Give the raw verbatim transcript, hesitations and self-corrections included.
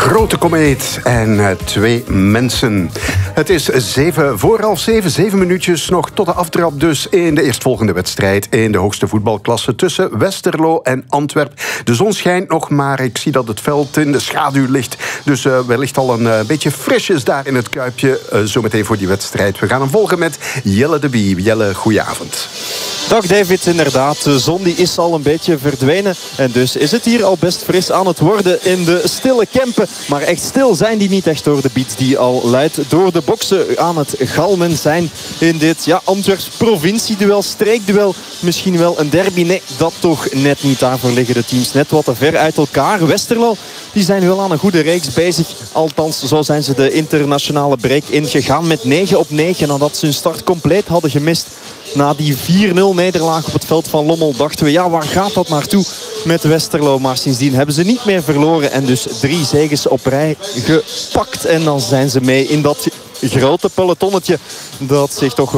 grote komeet en uh, twee mensen. Het is zeven voor half zeven, zeven minuutjes nog tot de aftrap dus in de eerstvolgende wedstrijd in de hoogste voetbalklasse tussen Westerlo en Antwerpen. De zon schijnt nog, maar ik zie dat het veld in de schaduw ligt. Dus uh, wellicht al een uh, beetje frisjes daar in het Kuipje. Uh, zometeen voor die wedstrijd. We gaan hem volgen met Jelle de Bie. Jelle, goedenavond. Dag David, inderdaad. De zon die is al een beetje verdwenen. En dus is het hier al best fris aan het worden in de stille Kempen. Maar echt stil zijn die niet echt door de beats die al luid door de boksen aan het galmen zijn in dit ja, Antwerps provincieduel, streekduel. Misschien wel een derby. Nee, dat toch net niet. Daarvoor liggen de teams net wat te ver uit elkaar. Westerlo, die zijn wel aan een goede reeks bezig. Althans, zo zijn ze de internationale break ingegaan met negen op negen. Nadat ze hun start compleet hadden gemist. Na die vier nul nederlaag op het veld van Lommel dachten we, ja, waar gaat dat naartoe met Westerlo? Maar sindsdien hebben ze niet meer verloren en dus drie zegens op rij gepakt. En dan zijn ze mee in dat grote pelotonnetje dat zich toch